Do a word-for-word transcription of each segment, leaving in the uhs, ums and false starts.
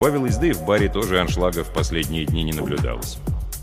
Добавилось, да и в баре тоже аншлагов в последние дни не наблюдалось.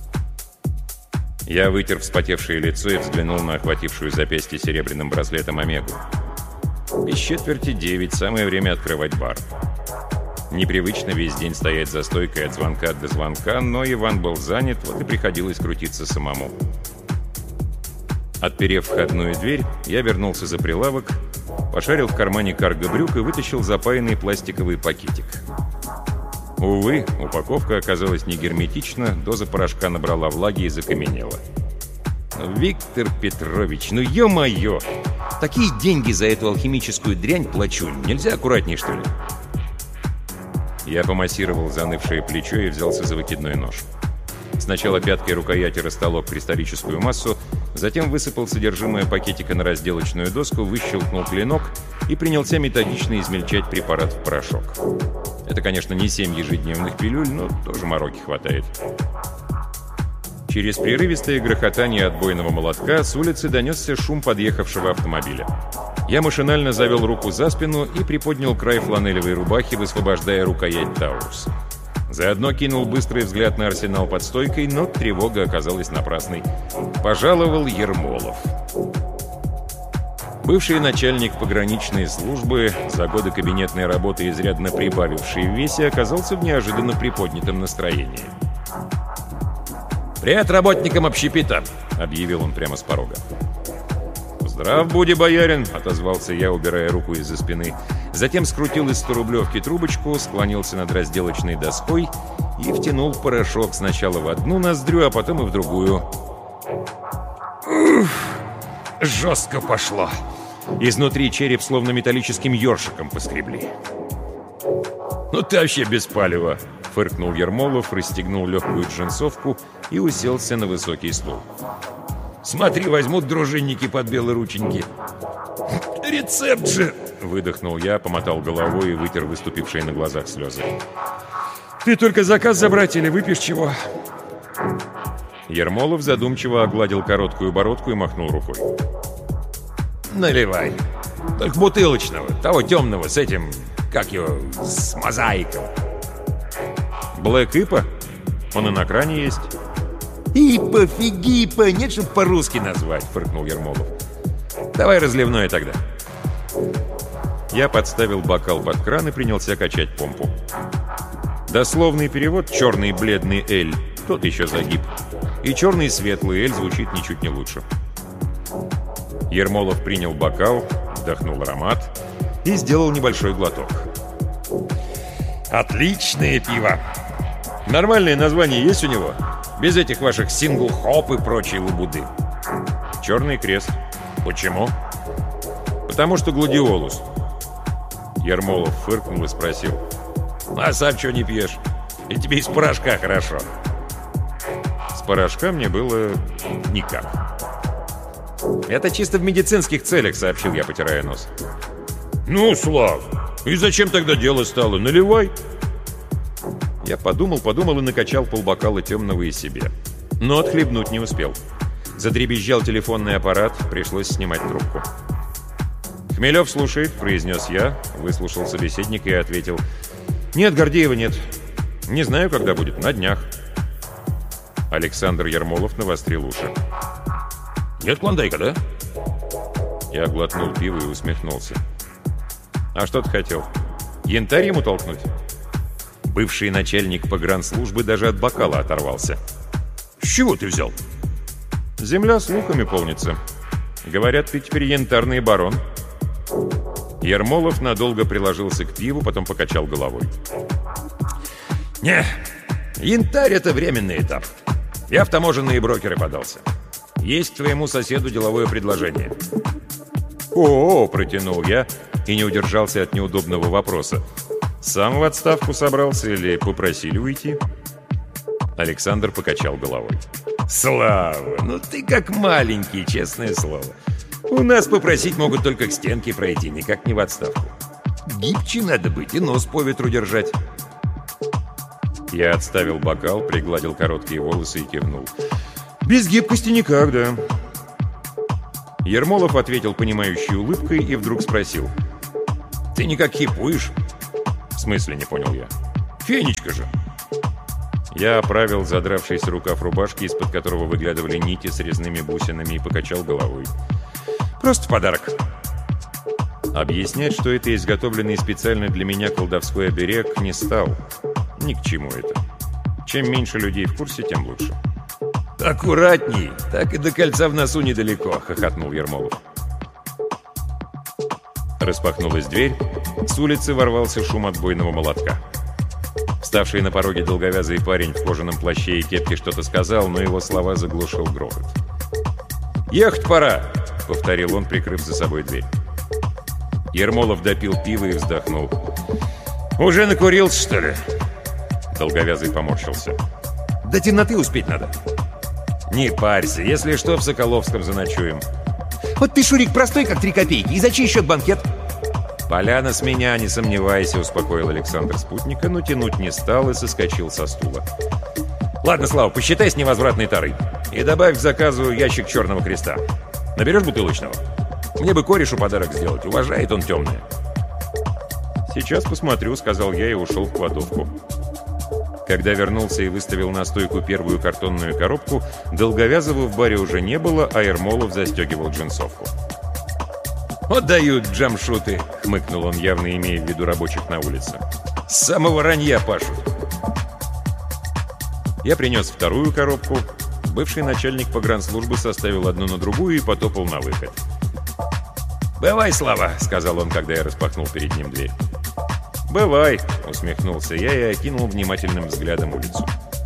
Я вытер вспотевшее лицо и взглянул на охватившую запястье серебряным браслетом Омегу. Без четверти девять, самое время открывать бар. Непривычно весь день стоять за стойкой от звонка до звонка, но Иван был занят, вот и приходилось крутиться самому. Отперев входную дверь, я вернулся за прилавок, пошарил в кармане карго-брюк и вытащил запаянный пластиковый пакетик. Увы, упаковка оказалась не герметична, доза порошка набрала влаги и закаменела. «Виктор Петрович, ну ё-моё! Такие деньги за эту алхимическую дрянь плачу, нельзя аккуратней, что ли?» Я помассировал занывшее плечо и взялся за выкидной нож. Сначала пяткой рукояти растолок кристаллическую массу, затем высыпал содержимое пакетика на разделочную доску, выщелкнул клинок и принялся методично измельчать препарат в порошок. Это, конечно, не семь ежедневных пилюль, но тоже мороки хватает. Через прерывистое грохотание отбойного молотка с улицы донесся шум подъехавшего автомобиля. Я машинально завел руку за спину и приподнял край фланелевой рубахи, высвобождая рукоять Таурус. Заодно кинул быстрый взгляд на арсенал под стойкой, но тревога оказалась напрасной. Пожаловал Ермолов. Бывший начальник пограничной службы, за годы кабинетной работы изрядно прибавивший в весе, оказался в неожиданно приподнятом настроении. «Привет работникам общепита!» — объявил он прямо с порога. «Здрав буди, боярин!» — отозвался я, убирая руку из-за спины. Затем скрутил из сторублевки трубочку, склонился над разделочной доской и втянул порошок сначала в одну ноздрю, а потом и в другую. Уф! Жестко пошло! Изнутри череп словно металлическим ёршиком поскребли. «Ну ты вообще без палева!» — фыркнул Ермолов, расстегнул легкую джинсовку и уселся на высокий стул. «Смотри, возьмут дружинники под белые рученьки!» «Рецепт же!» — выдохнул я, помотал головой и вытер выступившие на глазах слезы. «Ты только заказ забрать или выпьешь чего?» Ермолов задумчиво огладил короткую бородку и махнул рукой. «Наливай. Только бутылочного, того темного, с этим, как его, с мозаиком». «Блэк Ипа? Он и на кране есть». «Ипа, фигипа, нет, чтоб по-русски назвать», — фыркнул Ермолов. «Давай разливное тогда». Я подставил бокал под кран и принялся качать помпу. Дословный перевод «черный бледный эль» — тот еще загиб. И «черный светлый эль» звучит ничуть не лучше. Ермолов принял бокал, вдохнул аромат и сделал небольшой глоток. «Отличное пиво! Нормальное название есть у него? Без этих ваших сингл-хоп и прочей лабуды». «Черный крест». «Почему?» «Потому что гладиолус». Ермолов фыркнул и спросил: «А сам чего не пьешь? И тебе из порошка хорошо». С порошка мне было никак. «Это чисто в медицинских целях», — сообщил я, потирая нос. «Ну, Слав, и зачем тогда дело стало? Наливай». Я подумал, подумал и накачал полбокала темного и себе. Но отхлебнуть не успел. Задребезжал телефонный аппарат, пришлось снимать трубку. «Хмелев слушает», — произнес я, выслушал собеседника и ответил: «Нет, Гордеева нет. Не знаю, когда будет, на днях». Александр Ермолов навострил уши. «Нет Клондайка, да?» Я глотнул пиво и усмехнулся. «А что ты хотел? Янтарь ему толкнуть?» Бывший начальник погранслужбы даже от бокала оторвался. «С чего ты взял?» «Земля слухами полнится. Говорят, ты теперь янтарный барон». Ермолов надолго приложился к пиву, потом покачал головой. «Не, янтарь — это временный этап. Я в таможенные брокеры подался. Есть твоему соседу деловое предложение». «О-о-о», — протянул я и не удержался от неудобного вопроса. «Сам в отставку собрался или попросили уйти?» Александр покачал головой. «Слава, ну ты как маленький, честное слово. У нас попросить могут только к стенке пройти, никак не в отставку. Гибче надо быть и нос по ветру держать». Я отставил бокал, пригладил короткие волосы и кивнул. «Без гибкости никак, да». Ермолов ответил понимающей улыбкой и вдруг спросил: «Ты никак хипуешь?» «В смысле?» — не понял я. Фенечка же!» Я оправил задравшийся рукав рубашки, из-под которого выглядывали нити с резными бусинами, и покачал головой. «Просто подарок». Объяснять, что это изготовленный специально для меня колдовской оберег, не стал. Ни к чему это. Чем меньше людей в курсе, тем лучше. «Аккуратней, так и до кольца в носу недалеко», — хохотнул Ермолов. Распахнулась дверь, с улицы ворвался шум отбойного молотка. Вставший на пороге долговязый парень в кожаном плаще и кепке что-то сказал, но его слова заглушил грохот. «Ехать пора!» — повторил он, прикрыв за собой дверь. Ермолов допил пиво и вздохнул. «Уже накурился, что ли?» Долговязый поморщился. «До темноты успеть надо». «Не парься, если что, в Соколовском заночуем». «Вот ты, Шурик, простой, как три копейки. И за чей счет банкет?» «Поляна с меня, не сомневайся», — успокоил Александр спутника, но тянуть не стал и соскочил со стула. «Ладно, Слава, посчитай с невозвратной тарой. И добавь к заказу ящик Черного Креста. Наберешь бутылочного? Мне бы корешу подарок сделать. Уважает он темное». «Сейчас посмотрю», — сказал я и ушел в кладовку. Когда вернулся и выставил на стойку первую картонную коробку, Долговязова в баре уже не было, а Ермолов застегивал джинсовку. «Вот дают джамшуты», — хмыкнул он, явно имея в виду рабочих на улице. «С самого ранья пашут». Я принес вторую коробку. Бывший начальник погранслужбы составил одну на другую и потопал на выход. «Бывай, Слава», — сказал он, когда я распахнул перед ним дверь. «Бывай», — усмехнулся я и окинул внимательным взглядом улицу.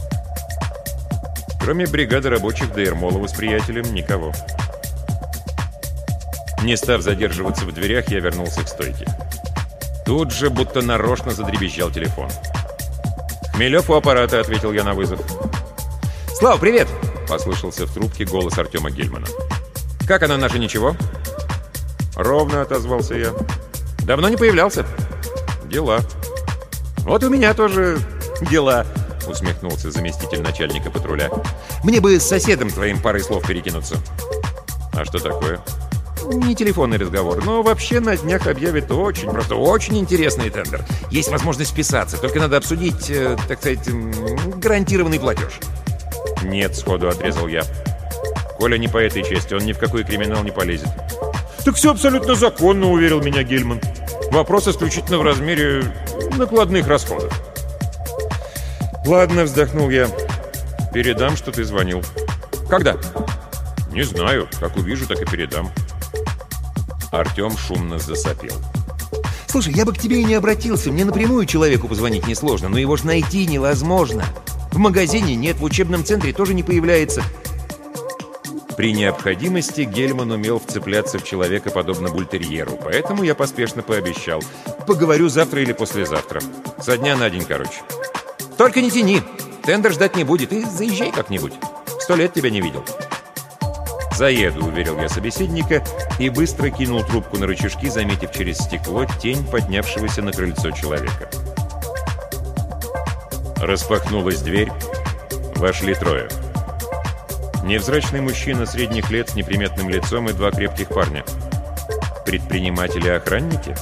Кроме бригады рабочих до Ермолова с приятелем никого. Не став задерживаться в дверях, я вернулся к стойке. Тут же будто нарочно задребезжал телефон. «Хмелев у аппарата», — ответил я на вызов. «Слава, привет!» — послышался в трубке голос Артема Гельмана. «Как она, наша, ничего?» «Ровно», — отозвался я. «Давно не появлялся?» «Дела». «Вот у меня тоже дела», — усмехнулся заместитель начальника патруля. «Мне бы с соседом твоим парой слов перекинуться». «А что такое?» «Не телефонный разговор, но вообще на днях объявят очень, просто очень интересный тендер. Есть возможность вписаться, только надо обсудить, э, так сказать, э, гарантированный платеж». «Нет», — сходу отрезал я. «Коля не по этой части, он ни в какой криминал не полезет». «Так все абсолютно законно», — уверил меня Гельман. «Вопрос исключительно в размере накладных расходов». «Ладно», — вздохнул я. «Передам, что ты звонил». «Когда?» «Не знаю. Как увижу, так и передам». Артем шумно засопел. «Слушай, я бы к тебе и не обратился. Мне напрямую человеку позвонить несложно, но его ж найти невозможно. В магазине нет, в учебном центре тоже не появляется». При необходимости Гельман умел вцепляться в человека подобно бультерьеру, поэтому я поспешно пообещал. «Поговорю завтра или послезавтра. Со дня на день, короче». «Только не тяни. Тендер ждать не будет. И заезжай как-нибудь. Сто лет тебя не видел». «Заеду», — уверил я собеседника и быстро кинул трубку на рычажки, заметив через стекло тень поднявшегося на крыльцо человека. Распахнулась дверь. Вошли трое. Невзрачный мужчина средних лет с неприметным лицом и два крепких парня. Предприниматели-охранники?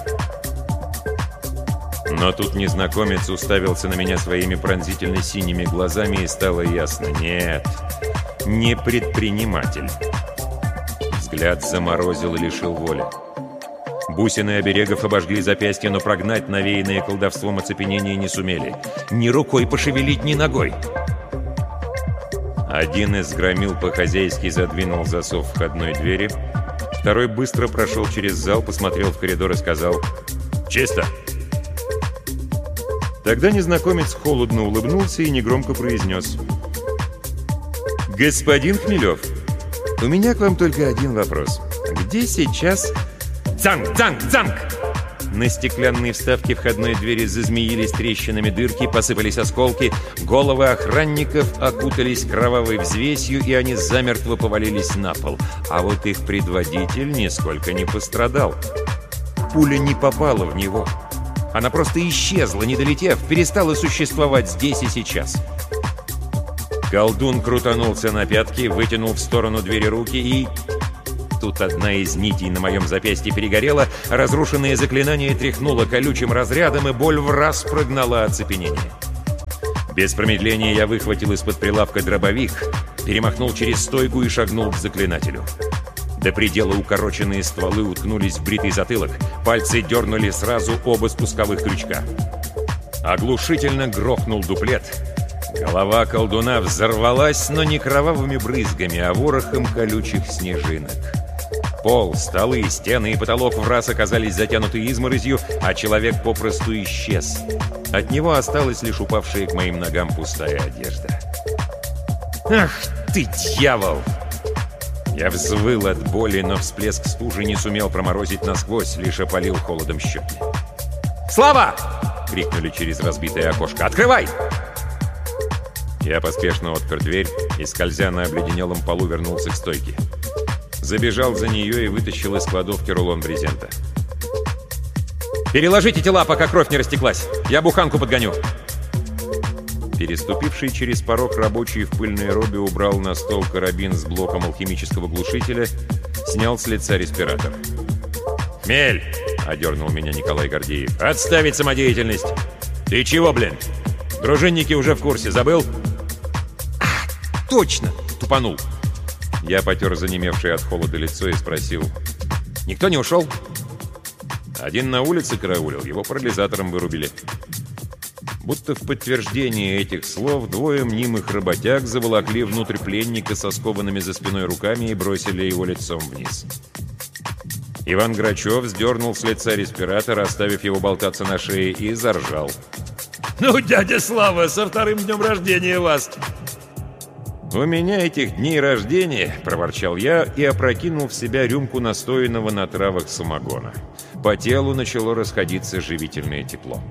Но тут незнакомец уставился на меня своими пронзительно-синими глазами, и стало ясно: нет, не предприниматель. Взгляд заморозил и лишил воли. Бусины оберегов обожгли запястья, но прогнать навеянное колдовством оцепенение не сумели. Ни рукой пошевелить, ни ногой. Один из громил по-хозяйски задвинул засов входной двери. Второй быстро прошел через зал, посмотрел в коридор и сказал: «Чисто!» Тогда незнакомец холодно улыбнулся и негромко произнес: «Господин Хмелев, у меня к вам только один вопрос. Где сейчас...» «Дзанг! Дзанг! Дзанг!» На стеклянной вставке входной двери зазмеились трещинами дырки, посыпались осколки, головы охранников окутались кровавой взвесью, и они замертво повалились на пол. А вот их предводитель нисколько не пострадал. Пуля не попала в него. Она просто исчезла, не долетев, перестала существовать здесь и сейчас. Колдун крутанулся на пятки, вытянул в сторону двери руки и... Тут одна из нитей на моем запястье перегорела, разрушенное заклинание тряхнуло колючим разрядом, и боль враз прогнала оцепенение. Без промедления я выхватил из-под прилавка дробовик, перемахнул через стойку и шагнул к заклинателю. До предела укороченные стволы уткнулись в бритый затылок, пальцы дернули сразу оба спусковых крючка. Оглушительно грохнул дуплет. Голова колдуна взорвалась, но не кровавыми брызгами, а ворохом колючих снежинок. Пол, столы, стены и потолок враз оказались затянуты изморозью, а человек попросту исчез. От него осталась лишь упавшая к моим ногам пустая одежда. «Ах ты, дьявол!» Я взвыл от боли, но всплеск стужи не сумел проморозить насквозь, лишь опалил холодом щеки. «Слава!» — крикнули через разбитое окошко. «Открывай!» Я поспешно отпер дверь и, скользя на обледенелом полу, вернулся к стойке. Забежал за нее и вытащил из кладовки рулон брезента. «Переложите тела, пока кровь не растеклась! Я буханку подгоню!» Переступивший через порог рабочий в пыльной робе убрал на стол карабин с блоком алхимического глушителя, снял с лица респиратор. «Хмель!» — одернул меня Николай Гордеев. «Отставить самодеятельность! Ты чего, блин? Дружинники уже в курсе, забыл?» «А, точно!» — тупанул. Я потер занемевшее от холода лицо и спросил. «Никто не ушел?» Один на улице караулил, его парализатором вырубили. Будто в подтверждение этих слов двое мнимых работяг заволокли внутрь пленника со скованными за спиной руками и бросили его лицом вниз. Иван Грачев сдернул с лица респиратор, оставив его болтаться на шее, и заржал. «Ну, дядя Слава, со вторым днем рождения вас!» «У меня этих дней рождения», — проворчал я и опрокинул в себя рюмку настоянного на травах самогона. По телу начало расходиться живительное тепло.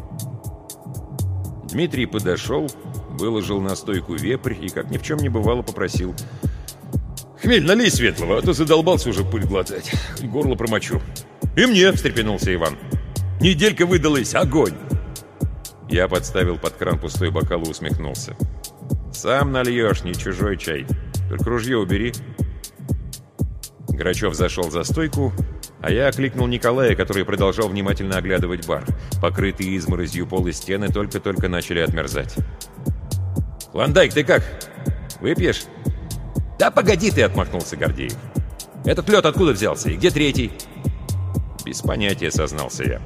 Дмитрий подошел, выложил на стойку вепрь и, как ни в чем не бывало, попросил: «Хмель, налей светлого, а то задолбался уже пыль глотать. Горло промочу». «И мне», — встрепенулся Иван. «Неделька выдалась, огонь!» Я подставил под кран пустой бокал и усмехнулся. «Сам нальешь, не чужой чай. Только ружье убери». Грачев зашел за стойку, а я окликнул Николая, который продолжал внимательно оглядывать бар. Покрытые изморозью пол и стены только-только начали отмерзать. «Клондайк, ты как? Выпьешь?» «Да погоди ты!» — отмахнулся Гордеев. «Этот лед откуда взялся? И где третий?» «Без понятия», — сознался я.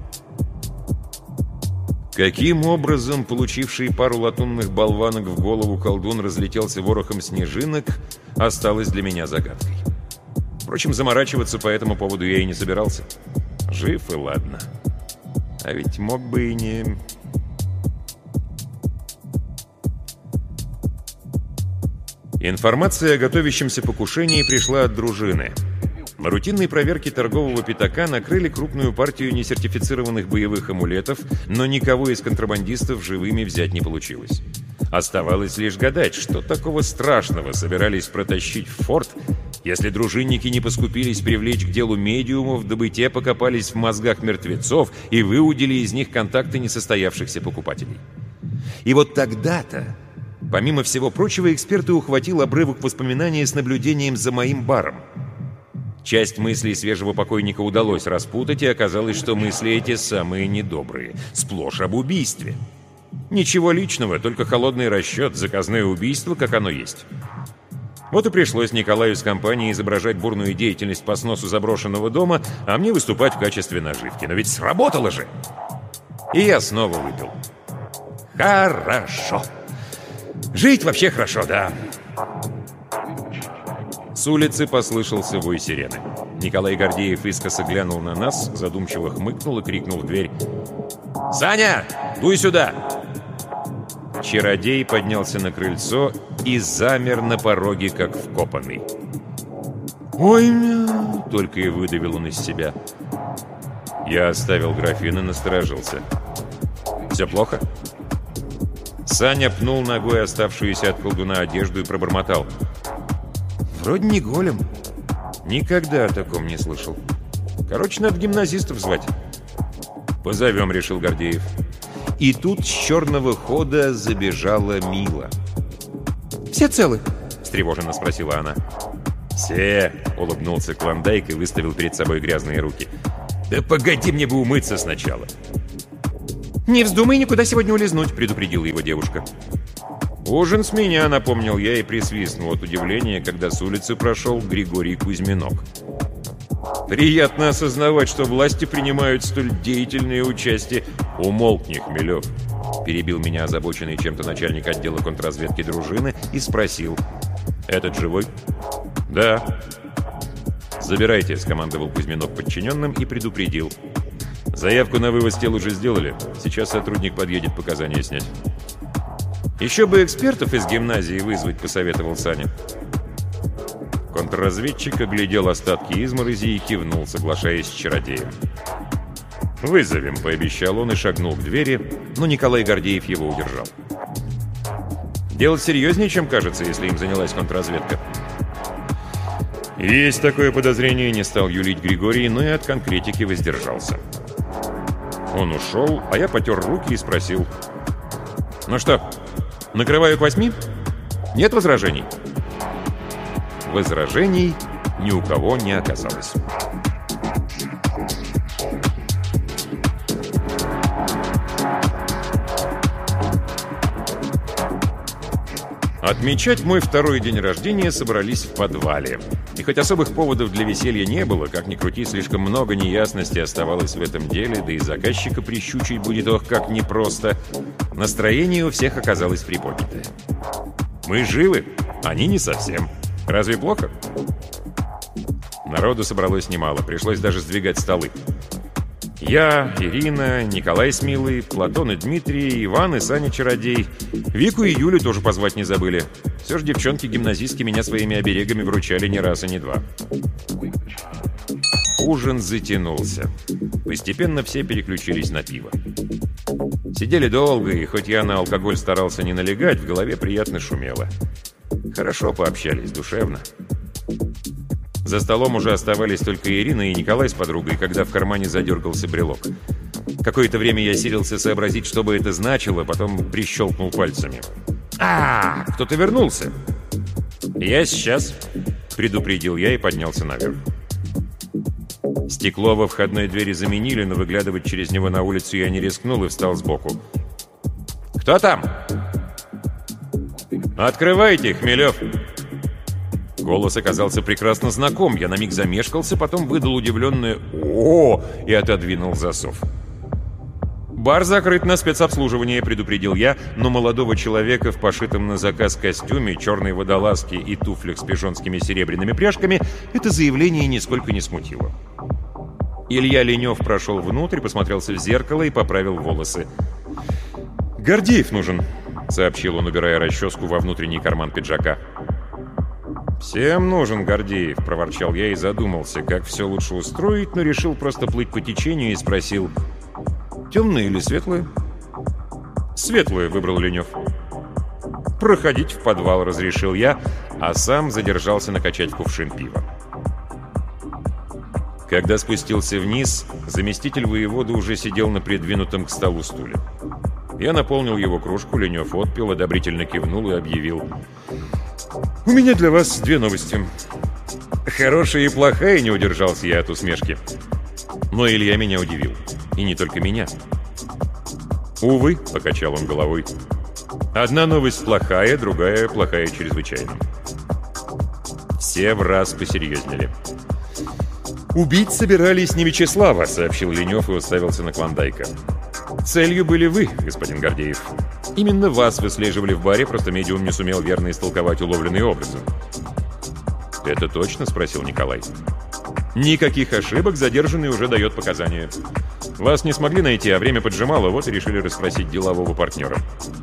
Каким образом получивший пару латунных болванок в голову колдун разлетелся ворохом снежинок, осталось для меня загадкой. Впрочем, заморачиваться по этому поводу я и не собирался. Жив и ладно. А ведь мог бы и не... Информация о готовящемся покушении пришла от дружины. На рутинной проверке торгового пятака накрыли крупную партию несертифицированных боевых амулетов, но никого из контрабандистов живыми взять не получилось. Оставалось лишь гадать, что такого страшного собирались протащить в форт, если дружинники не поскупились привлечь к делу медиумов, дабы те покопались в мозгах мертвецов и выудили из них контакты несостоявшихся покупателей. И вот тогда-то, помимо всего прочего, эксперты ухватил обрывок воспоминаний с наблюдением за моим баром. Часть мыслей свежего покойника удалось распутать, и оказалось, что мысли эти самые недобрые, сплошь об убийстве. Ничего личного, только холодный расчет, заказное убийство, как оно есть. Вот и пришлось Николаю с компанией изображать бурную деятельность по сносу заброшенного дома, а мне выступать в качестве наживки. Но ведь сработало же! И я снова выпил. Хорошо. Жить вообще хорошо, да. С улицы послышался вой сирены. Николай Гордеев искоса глянул на нас, задумчиво хмыкнул и крикнул в дверь: «Саня, дуй сюда!» Чародей поднялся на крыльцо и замер на пороге, как вкопанный. «Ой, мя!» — только и выдавил он из себя. Я оставил графин и насторожился. «Все плохо?» Саня пнул ногой оставшуюся от колдуна одежду и пробормотал: «Вроде не голем. Никогда о таком не слышал. Короче, надо гимназистов звать». «Позовем», — решил Гордеев. И тут с черного хода забежала Мила. «Все целы?» — встревоженно спросила она. «Все», — улыбнулся Клондайк и выставил перед собой грязные руки. «Да погоди, мне бы умыться сначала». «Не вздумай никуда сегодня улизнуть», — предупредила его девушка. «Ужин с меня», — напомнил я и присвистнул от удивления, когда с улицы прошел Григорий Кузьминок. «Приятно осознавать, что власти принимают столь деятельное участие». «Умолкни, Хмелев», — перебил меня озабоченный чем-то начальник отдела контрразведки дружины и спросил: «Этот живой?» «Да». «Забирайте», — скомандовал Кузьминок подчиненным и предупредил: «Заявку на вывоз тел уже сделали. Сейчас сотрудник подъедет показания снять». «Еще бы экспертов из гимназии вызвать», — посоветовал Саня. Контрразведчик оглядел остатки изморози и кивнул, соглашаясь с чародеем. «Вызовем», — пообещал он и шагнул к двери, но Николай Гордеев его удержал. «Дело серьезнее, чем кажется, если им занялась контрразведка». «Есть такое подозрение», — не стал юлить Григорий, но и от конкретики воздержался. Он ушел, а я потер руки и спросил: «Ну что, накрываю к восьми? Нет возражений?» Возражений ни у кого не оказалось. Отмечать мой второй день рождения собрались в подвале. И хоть особых поводов для веселья не было, как ни крути, слишком много неясности оставалось в этом деле, да и заказчика прищучить будет ох как непросто, настроение у всех оказалось приподнятое. Мы живы, они не совсем. Разве плохо? Народу собралось немало, пришлось даже сдвигать столы. Я, Ирина, Николай с Милой, Платон и Дмитрий, Иван и Саня Чародей. Вику и Юлю тоже позвать не забыли. Все же девчонки-гимназистки меня своими оберегами вручали не раз и не два. Ужин затянулся. Постепенно все переключились на пиво. Сидели долго, и хоть я на алкоголь старался не налегать, в голове приятно шумело. Хорошо пообщались, душевно. За столом уже оставались только Ирина и Николай с подругой, когда в кармане задергался брелок. Какое-то время я силился сообразить, что бы это значило, потом прищелкнул пальцами. «А, кто-то вернулся!» «Я сейчас», — предупредил я и поднялся наверх. Стекло во входной двери заменили, но выглядывать через него на улицу я не рискнул и встал сбоку. «Кто там?» «Открывайте, Хмелев!» Голос оказался прекрасно знаком. Я на миг замешкался, потом выдал удивленное «О!» и отодвинул засов. «Бар закрыт на спецобслуживание», — предупредил я, но молодого человека в пошитом на заказ костюме, черной водолазке и туфлях с пижонскими серебряными пряжками это заявление нисколько не смутило. Илья Ленев прошел внутрь, посмотрелся в зеркало и поправил волосы. «Гордеев нужен», — сообщил он, убирая расческу во внутренний карман пиджака. «Всем нужен Гордеев», — проворчал я и задумался, как все лучше устроить, но решил просто плыть по течению и спросил: «Темные или светлые?» «Светлые», — выбрал Ленев. «Проходить в подвал», — разрешил я, а сам задержался накачать в кувшин пива. Когда спустился вниз, заместитель воевода уже сидел на придвинутом к столу стуле. Я наполнил его кружку, Ленев отпил, одобрительно кивнул и объявил: «У меня для вас две новости». «Хорошая и плохая», — не удержался я от усмешки. Но Илья меня удивил. И не только меня. «Увы», — покачал он головой. «Одна новость плохая, другая плохая чрезвычайно». Все в раз посерьезнели. «Убить собирались не Вячеслава», — сообщил Ленев и уставился на Клондайка. «Целью были вы, господин Гордеев. Именно вас выслеживали в баре, просто медиум не сумел верно истолковать уловленные образы». «Это точно?» — спросил Николай. «Никаких ошибок, задержанный уже дает показания. Вас не смогли найти, а время поджимало, вот и решили расспросить делового партнера».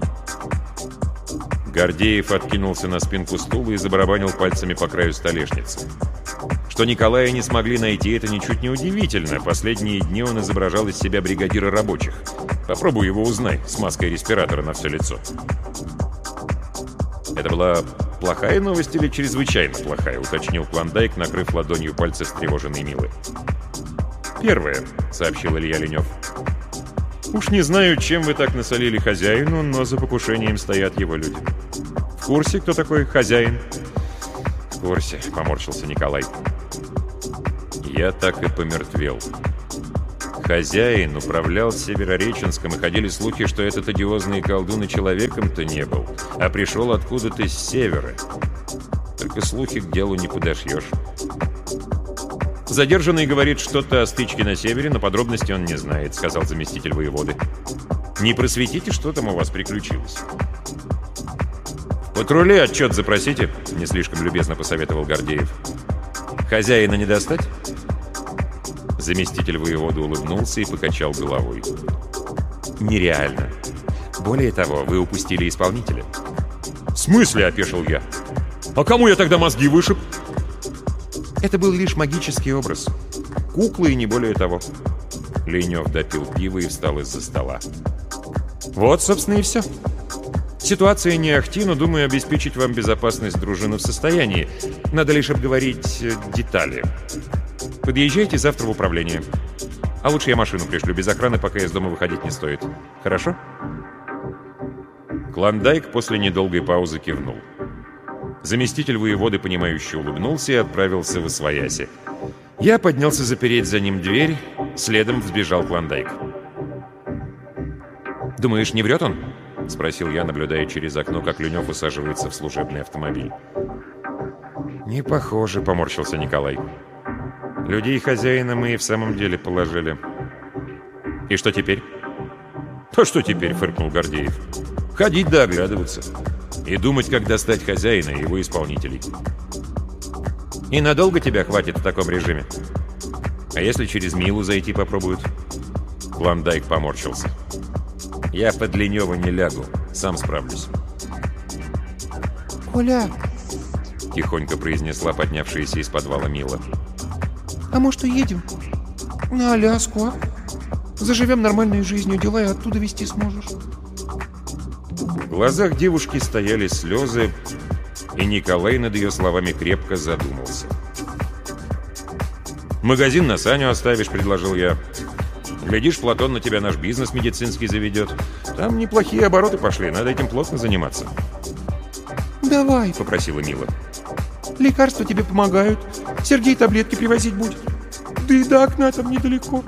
Гордеев откинулся на спинку стула и забарабанил пальцами по краю столешницы. Что Николая не смогли найти, это ничуть не удивительно. Последние дни он изображал из себя бригадира рабочих. Попробуй его узнай, с маской респиратора на все лицо. «Это была плохая новость или чрезвычайно плохая?» — уточнил Клондайк, накрыв ладонью пальцы встревоженной Милы. «Первое», — сообщил Илья Ленев. «Уж не знаю, чем вы так насолили хозяину, но за покушением стоят его люди. В курсе, кто такой хозяин?» «В курсе», — поморщился Николай. Я так и помертвел. Хозяин управлял Северореченском, и ходили слухи, что этот одиозный колдун и человеком-то не был, а пришел откуда-то с севера. Только слухи к делу не подошьешь. «Задержанный говорит что-то о стычке на севере, но подробности он не знает», — сказал заместитель воеводы. «Не просветите, что там у вас приключилось?» «В патруле отчет запросите», — не слишком любезно посоветовал Гордеев. «Хозяина не достать?» Заместитель воеводы улыбнулся и покачал головой. «Нереально. Более того, вы упустили исполнителя». «В смысле?» — опешил я. «А кому я тогда мозги вышиб?» «Это был лишь магический образ. Куклы и не более того». Ленёв допил пиво и встал из-за стола. «Вот, собственно, и все. Ситуация не ахти, но, думаю, обеспечить вам безопасность дружины в состоянии. Надо лишь обговорить э, детали. Подъезжайте завтра в управление. А лучше я машину пришлю. Без охраны пока из дома выходить не стоит. Хорошо?» Клондайк после недолгой паузы кивнул. Заместитель воеводы, понимающе улыбнулся и отправился в освояси. Я поднялся запереть за ним дверь, следом взбежал Клондайк. «Думаешь, не врет он?» — спросил я, наблюдая через окно, как Ленёв усаживается в служебный автомобиль. «Не похоже», — поморщился Николай. «Людей хозяина мы и в самом деле положили». «И что теперь?» «А что теперь?» — фыркнул Гордеев. «Ходить да оглядываться. И думать, как достать хозяина и его исполнителей». «И надолго тебя хватит в таком режиме? А если через Милу зайти попробуют?» Клондайк поморщился. «Я под Ленёва не лягу, сам справлюсь». «Коля!» — тихонько произнесла поднявшаяся из подвала Мила. «А может, уедем? На Аляску, а? Заживем нормальной жизнью, дела и оттуда везти сможешь». В глазах девушки стояли слезы, и Николай над ее словами крепко задумался. «Магазин на Саню оставишь», — предложил я. «Глядишь, Платон на тебя наш бизнес медицинский заведет. Там неплохие обороты пошли, надо этим плотно заниматься». «Давай», — попросила Мила. «Лекарства тебе помогают. Сергей таблетки привозить будет. Да и до окна там недалеко».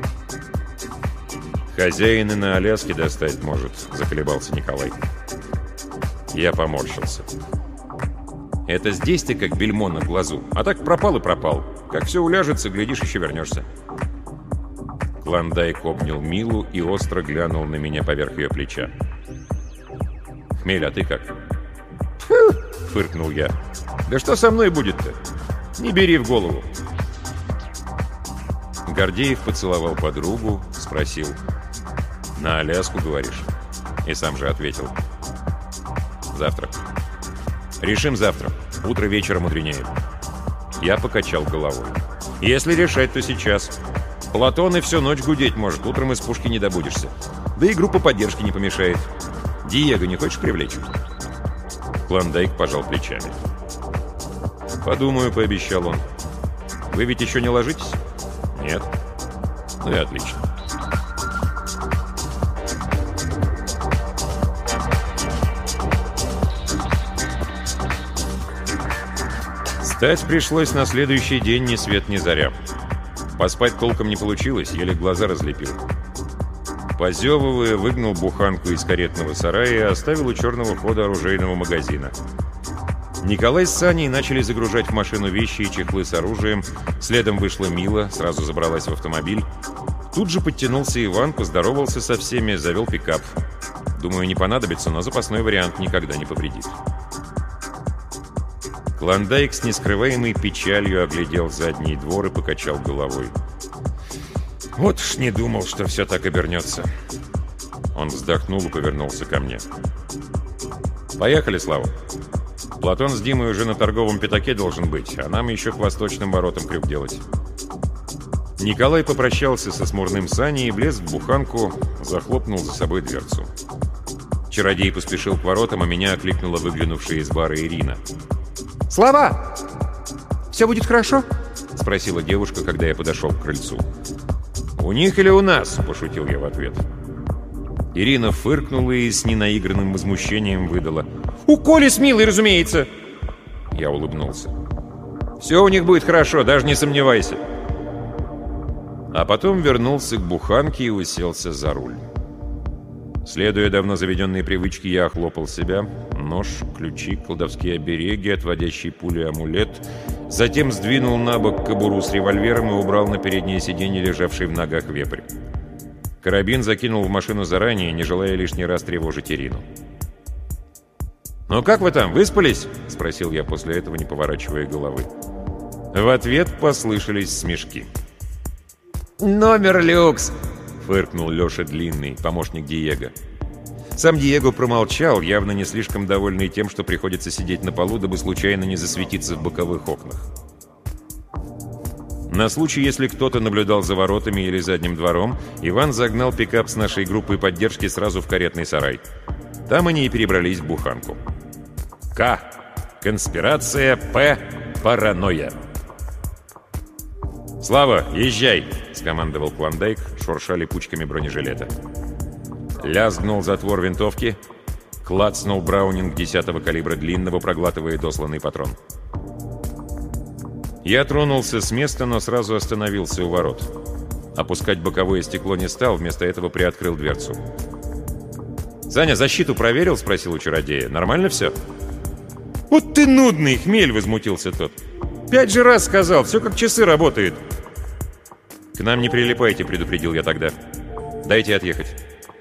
«Хозяин и на Аляске достать может», — заколебался Николай. Я поморщился. «Это здесь ты как бельмо на глазу, а так пропал и пропал. Как все уляжется, глядишь, еще вернешься». Клондайк обнял Милу и остро глянул на меня поверх ее плеча. «Хмель, а ты как?» «Фу!» — фыркнул я. «Да что со мной будет-то? Не бери в голову». Гордеев поцеловал подругу, спросил: «На Аляску, говоришь?» И сам же ответил: «Завтра». «Решим завтра. Утро вечера мудренее». Я покачал головой. «Если решать, то сейчас. Платон и всю ночь гудеть может, утром из пушки не добудешься. Да и группа поддержки не помешает. Диего не хочешь привлечь?» Клондайк пожал плечами. «Подумаю», — пообещал он. «Вы ведь еще не ложитесь?» «Нет». «Ну и отлично». Встать пришлось на следующий день ни свет ни заря. Поспать толком не получилось, еле глаза разлепил. Позевывая, выгнал буханку из каретного сарая и оставил у черного входа оружейного магазина. Николай с Саней начали загружать в машину вещи и чехлы с оружием. Следом вышла Мила, сразу забралась в автомобиль. Тут же подтянулся Иван, поздоровался со всеми, завел пикап. Думаю, не понадобится, но запасной вариант никогда не повредит. Клондайк с нескрываемой печалью оглядел задний двор и покачал головой. «Вот уж не думал, что все так обернется». Он вздохнул и повернулся ко мне. «Поехали, Слава. Платон с Димой уже на торговом пятаке должен быть, а нам еще к восточным воротам крюк делать». Николай попрощался со смурным Саней и влез в буханку, захлопнул за собой дверцу. Чародей поспешил к воротам, а меня окликнула выглянувшая из бара Ирина. «Слава! Все будет хорошо?» — спросила девушка, когда я подошел к крыльцу. «У них или у нас?» — пошутил я в ответ. Ирина фыркнула и с ненаигранным возмущением выдала: «У Коли с Милой, разумеется!» Я улыбнулся. «Все у них будет хорошо, даже не сомневайся». А потом вернулся к буханке и уселся за руль. Следуя давно заведенной привычке, я охлопал себя. Нож, ключи, колдовские обереги, отводящий пули амулет. Затем сдвинул на бок кобуру с револьвером и убрал на переднее сиденье лежавший в ногах вепрь. Карабин закинул в машину заранее, не желая лишний раз тревожить Ирину. «Ну как вы там, выспались?» — спросил я после этого, не поворачивая головы. В ответ послышались смешки. «Номер люкс!» — фыркнул Леша Длинный, помощник Диего. Сам Диего промолчал, явно не слишком довольный тем, что приходится сидеть на полу, дабы случайно не засветиться в боковых окнах. На случай, если кто-то наблюдал за воротами или задним двором, Иван загнал пикап с нашей группой поддержки сразу в каретный сарай. Там они и перебрались в буханку. К. Конспирация. П. Паранойя. «Слава, езжай!» — скомандовал Клондайк, шурша липучками бронежилета. Лязгнул затвор винтовки, клацнул браунинг десятого калибра длинного, проглатывая досланный патрон. Я тронулся с места, но сразу остановился у ворот. Опускать боковое стекло не стал, вместо этого приоткрыл дверцу. «Саня, защиту проверил?» — спросил у чародея. «Нормально все?» «Вот ты нудный, хмель!» — возмутился тот. «Пять же раз сказал, все как часы работает!» «К нам не прилипайте», — предупредил я тогда. «Дайте отъехать».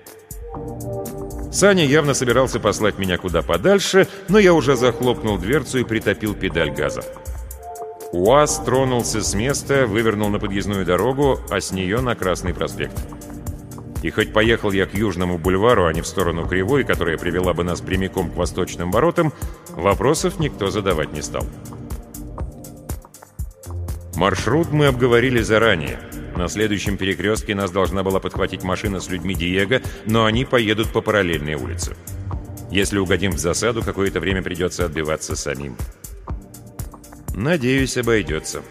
Саня явно собирался послать меня куда подальше, но я уже захлопнул дверцу и притопил педаль газа. УАЗ тронулся с места, вывернул на подъездную дорогу, а с нее на Красный проспект. И хоть поехал я к Южному бульвару, а не в сторону Кривой, которая привела бы нас прямиком к Восточным воротам, вопросов никто задавать не стал. Маршрут мы обговорили заранее. На следующем перекрестке нас должна была подхватить машина с людьми Диего, но они поедут по параллельной улице. Если угодим в засаду, какое-то время придется отбиваться самим. Надеюсь, обойдется.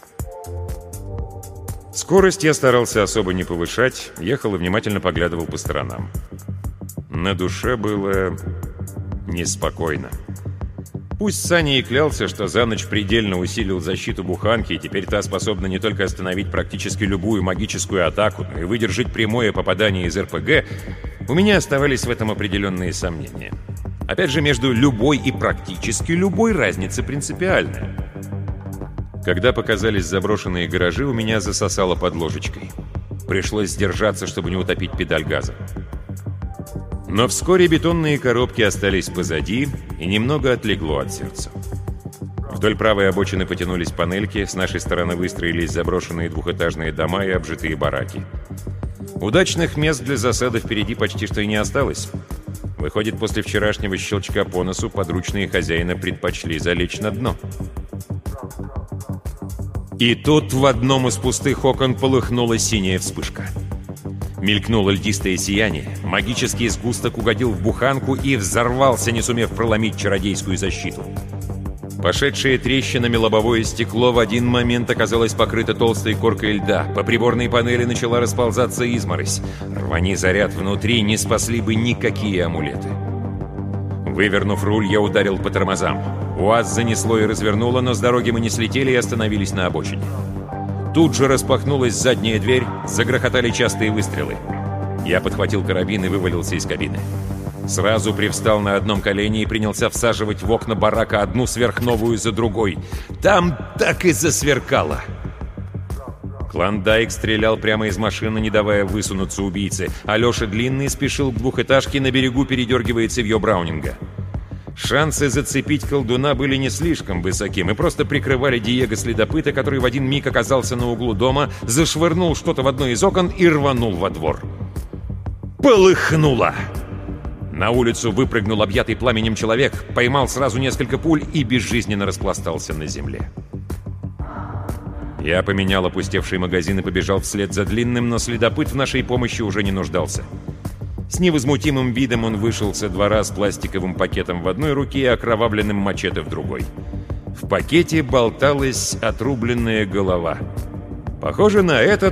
Скорость я старался особо не повышать, ехал и внимательно поглядывал по сторонам. На душе было неспокойно. Пусть Саня и клялся, что за ночь предельно усилил защиту буханки, и теперь та способна не только остановить практически любую магическую атаку, но и выдержать прямое попадание из эр пэ гэ, у меня оставались в этом определенные сомнения. Опять же, между любой и практически любой разница принципиальная. Когда показались заброшенные гаражи, у меня засосало под ложечкой. Пришлось сдержаться, чтобы не утопить педаль газа. Но вскоре бетонные коробки остались позади, и немного отлегло от сердца. Вдоль правой обочины потянулись панельки, с нашей стороны выстроились заброшенные двухэтажные дома и обжитые бараки. Удачных мест для засады впереди почти что и не осталось. Выходит, после вчерашнего щелчка по носу подручные хозяина предпочли залечь на дно. И тут в одном из пустых окон полыхнула синяя вспышка. Мелькнуло льдистое сияние, магический сгусток угодил в буханку и взорвался, не сумев проломить чародейскую защиту. Пошедшее трещинами лобовое стекло в один момент оказалось покрыто толстой коркой льда. По приборной панели начала расползаться изморозь. Рвани заряд внутри, не спасли бы никакие амулеты. Вывернув руль, я ударил по тормозам. УАЗ занесло и развернуло, но с дороги мы не слетели и остановились на обочине. Тут же распахнулась задняя дверь, загрохотали частые выстрелы. Я подхватил карабин и вывалился из кабины. Сразу привстал на одном колене и принялся всаживать в окна барака одну сверхновую за другой. Там так и засверкало. Клондайк стрелял прямо из машины, не давая высунуться убийце, а Леша Длинный спешил к двухэтажке, на берегу передергивая цевьё браунинга. Шансы зацепить колдуна были не слишком высоки. Мы просто прикрывали Диего-следопыта, который в один миг оказался на углу дома, зашвырнул что-то в одно из окон и рванул во двор. Полыхнуло! На улицу выпрыгнул объятый пламенем человек, поймал сразу несколько пуль и безжизненно распластался на земле. Я поменял опустевший магазин и побежал вслед за Длинным, но следопыт в нашей помощи уже не нуждался. С невозмутимым видом он вышел со двора с пластиковым пакетом в одной руке и окровавленным мачете в другой. В пакете болталась отрубленная голова. Похоже, на этот